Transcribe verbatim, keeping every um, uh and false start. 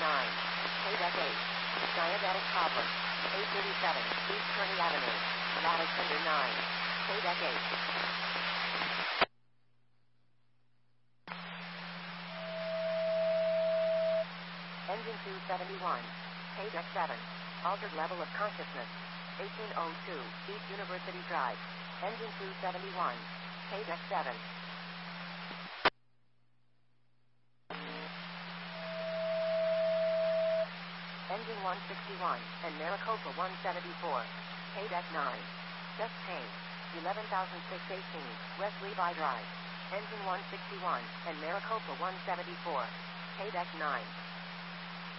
nine. Paydeck eight. Diabetic problem. eight thirty-seven. East Kearney Avenue. Lattice Tender nine. Paydeck eight. Engine two seventy-one. Paydeck seven. Altered level of consciousness. eighteen oh two. East University Drive. Engine two seventy-one. Paydeck seven. Engine one sixty-one, and Maricopa one seventy-four. Paydeck nine. Chest pain. eleven thousand six hundred eighteen, West Levi Drive. Engine one sixty-one, and Maricopa one seventy-four. Paydeck nine.